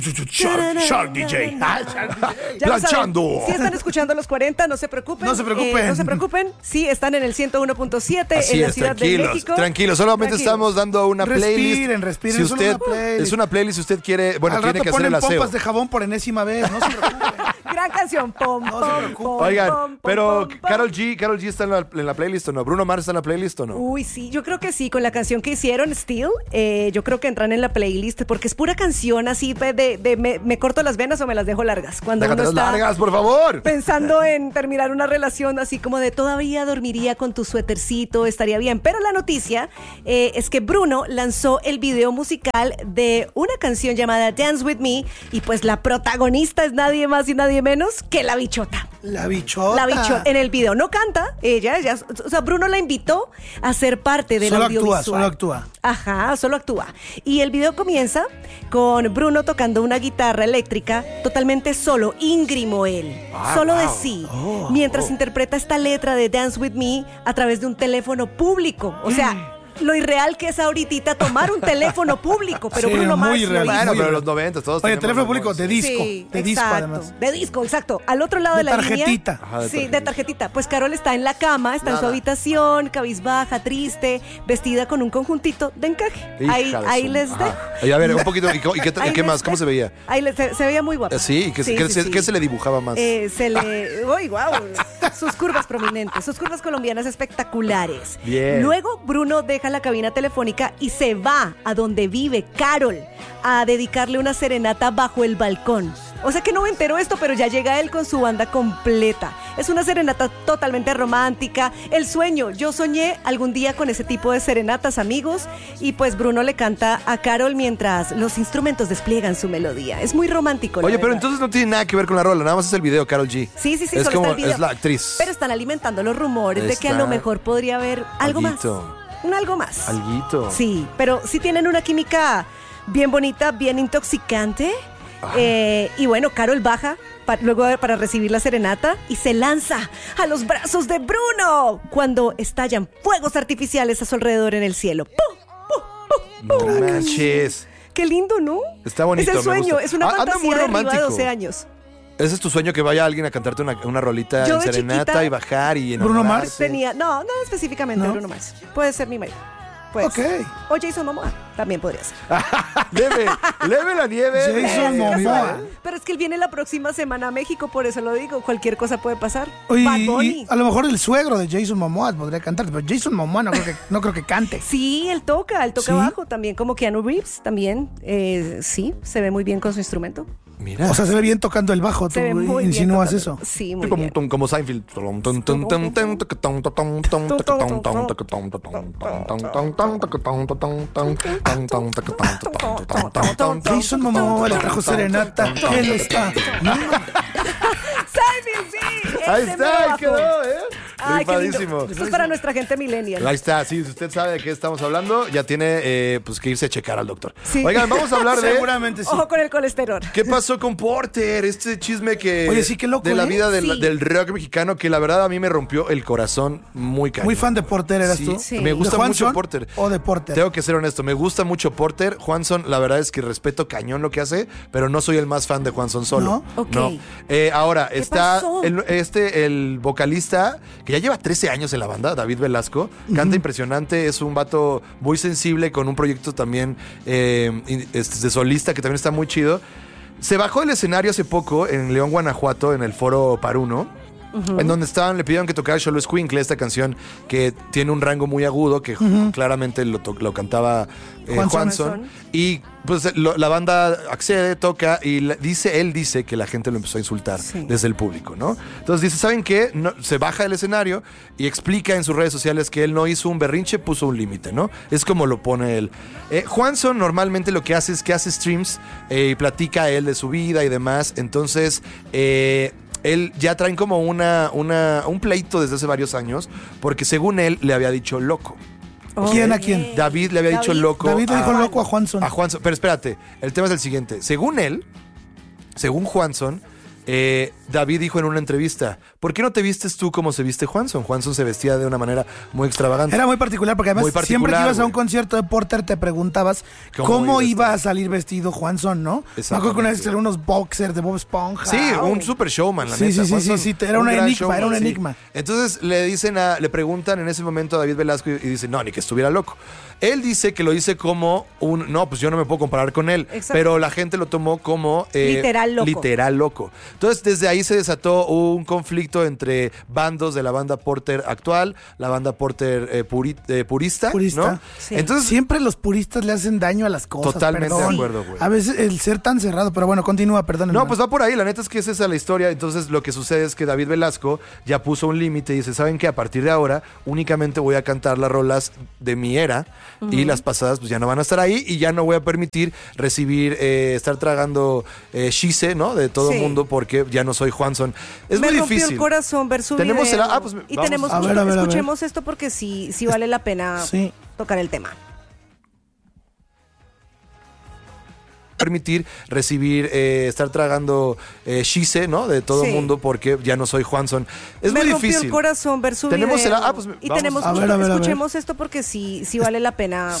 Shark DJ. Ya lo Planchando. saben. Si están escuchando los 40, no se preocupen. No se preocupen. No se preocupen. Sí, están en el 101.7 Así en la es, Ciudad de tranquilos, México. tranquilos. Solamente Tranquilos. estamos dando una playlist. Respiren, Si es solo usted, una playlist. es una playlist, si usted quiere, bueno, Al tiene rato que hacer ponen el aseo. pompas de jabón por enésima vez, no se preocupen. Gran canción. Pom, No se pom, preocupen. pom, Oigan, pom, pero pom, pom. Karol G está en la playlist o no? ¿Bruno Mars está en la playlist o no? Uy, sí, yo creo que sí, con la canción que hicieron, Still, yo creo que entran en la playlist, porque es pura canción así me corto las venas o me las dejo largas. Cuando uno Déjatelas está largas, por favor. pensando en terminar una relación así como de todavía dormiría con tu suétercito, estaría bien. Pero la noticia es que Bruno lanzó el video musical de una canción llamada Dance With Me y pues la protagonista es nadie más y nadie menos que la bichota. La bichota. La bichota en el video no canta, ella, o sea, Bruno la invitó a ser parte del audiovisual. Solo actúa. Ajá, solo actúa. Y el video comienza con Bruno tocando una guitarra eléctrica totalmente solo, íngrimo él, solo de sí, mientras interpreta esta letra de Dance With Me a través de un teléfono público. O sea, lo irreal que es ahorita tomar un teléfono público, pero Sí, Bruno muy Mars irreal. lo hizo. Bueno, Muy pero en bien. los 90 todos Oye, teníamos teléfono público los- de disco. Sí, De disco, exacto, además. de disco, exacto. Al otro lado de, De la tarjetita. línea. Ajá, de Sí, tarjetita. de tarjetita. Pues Carol está en la cama, está en su Nada. habitación, cabizbaja, triste, vestida con un conjuntito de encaje. Hija Ahí de su- les Ajá. dejo. Oye, a ver, un poquito. ¿Y Ahí qué les más? ¿Cómo se dejo. veía? Ahí se veía muy guapa. Sí, ¿y qué se le dibujaba más? Se le... ¡Uy, guau! Sus curvas prominentes, sus curvas colombianas espectaculares. Bien. Luego Bruno deja la cabina telefónica y se va a donde vive Carol a dedicarle una serenata bajo el balcón. O sea que no me enteró esto, pero ya llega él con su banda completa. Es una serenata totalmente romántica. El sueño, yo soñé algún día con ese tipo de serenatas, amigos. Y pues Bruno le canta a Carol mientras los instrumentos despliegan su melodía. Es muy romántico. la Oye, pero verdad. entonces no tiene nada que ver con la rola, nada más es el video, Karol G. Sí, Es solo como, está el video. es la actriz. Pero están alimentando los rumores de que a Está- lo mejor podría haber algo Alguito. más. Un algo más. Alguito. Sí, pero sí tienen una química bien bonita, bien intoxicante. Y bueno, Carol baja luego para recibir la serenata y se lanza a los brazos de Bruno cuando estallan fuegos artificiales a su alrededor en el cielo. ¡Pum! ¡Pum! ¡Pum! No ¡Pum! manches. Qué lindo, ¿no? Está bonito, Es el me sueño, gusta. es una Anda fantasía muy de arriba de romántico. 12 años. ¿Ese es tu sueño, que vaya alguien a cantarte una rolita Yo en de serenata chiquita- y bajar y Bruno enamorarte? Mars. Tenía, no específicamente ¿No? Bruno Mars. Puede ser mi marido. Pues. Ok. O Jason Momoa. También podría ser. Leve la nieve. Jason Nunca Momoa. sabe. Pero es que él viene la próxima semana a México, por eso lo digo. Cualquier cosa puede pasar. Oye, Bad y Bunny. a lo mejor el suegro de Jason Momoa podría cantar, pero Jason Momoa no creo que cante. Sí, él toca ¿Sí? bajo también, como Keanu Reeves también. Sí, se ve muy bien con su instrumento. Mira. O sea, se ve bien tocando el bajo, tú Se ve muy bien insinúas tocando. eso. Sí, muy como, bien. como Seinfeld. Jason Momoa le trajo serenata, él está. Seinfeld, sí. Ahí ese está, mero ahí bajo. quedó, Ay, qué lindo. Rifadísimo. Esto es para nuestra gente millennial. Ahí está, sí, si usted sabe de qué estamos hablando, ya tiene pues que irse a checar al doctor. Sí. Oigan, vamos a hablar de Seguramente sí. Ojo con el colesterol. qué pasó con Porter, este chisme que Oye, sí, qué loco, de la ¿eh? vida Sí. del rock mexicano, que la verdad a mí me rompió el corazón muy cañón. Muy fan de Porter eras Sí, tú. Sí. me gusta ¿De mucho Juanson Porter. o de Porter? Tengo que ser honesto, me gusta mucho Porter. Juanson, la verdad es que respeto cañón lo que hace, pero no soy el más fan de Juanson solo. ¿No? Ok. No. Ahora, está pasó? el vocalista, que ya lleva 13 años en la banda, David Velasco, canta impresionante, es un vato muy sensible, con un proyecto también de solista que también está muy chido. Se bajó del escenario hace poco en León, Guanajuato, en el foro Paruno. En donde le pidieron que tocara Xolo Escuincle, esta canción que tiene un rango muy agudo, que claramente lo cantaba Juanson. Y pues la banda accede, toca, y él dice que la gente lo empezó a insultar Sí. desde el público, ¿no? Entonces dice, ¿saben qué? No, se baja del escenario y explica en sus redes sociales que él no hizo un berrinche, puso un límite, ¿no? Es como lo pone él. Juanson normalmente lo que hace es que hace streams y platica él de su vida y demás. Entonces, él ya traen como un pleito desde hace varios años, porque según él le había dicho loco. ¿Quién a quién? David le había dicho loco. David le dijo a- loco a Juanson. a Juanson. Pero espérate, el tema es el siguiente. Según Juanson, David dijo en una entrevista, ¿por qué no te vistes tú como se viste Juanson? Juanson se vestía de una manera muy extravagante. Era muy particular porque además Muy particular, siempre que ibas a un güey. concierto de Porter te preguntabas cómo iba a salir vestido Juanson, ¿no? Me acuerdo que una vez salieron unos boxers de Bob Esponja. Sí, un super showman, la Sí, neta. sí, sí, Juanson, sí, era un gran enigma, showman, era un sí. enigma. Entonces le preguntan en ese momento a David Velasco y dice, no, ni que estuviera loco. Él dice que lo dice como no, pues yo no me puedo comparar con él. Exacto. Pero la gente lo tomó como Literal loco. Literal loco. Entonces, desde ahí se desató un conflicto entre bandos de la banda Porter actual, la banda Porter purista, Purista. ¿no? Sí. Entonces, Siempre los puristas le hacen daño a las cosas. Totalmente perdón. de acuerdo, güey. A veces el ser tan cerrado, pero bueno, continúa, perdón. no, pues va por ahí, la neta es que es esa la historia. Entonces lo que sucede es que David Velasco ya puso un límite y dice, ¿saben qué? A partir de ahora únicamente voy a cantar las rolas de mi era y las pasadas pues ya no van a estar ahí y ya no voy a permitir recibir, estar tragando shise, ¿no? De todo el Sí. mundo porque ya no soy Juanson. Es Me muy rompió difícil. el corazón ver su Tenemos video. pues, y vamos. tenemos, A ver, a ver, a ver. escuchemos esto porque sí vale la pena Sí. tocar el tema. Permitir recibir, estar tragando shise, ¿no? De todo el Sí. mundo porque ya no soy Juanson. Es Me muy rompió difícil. el corazón ver su Tenemos video. pues y vamos. tenemos, A ver, a ver, a ver. escuchemos esto porque sí vale la pena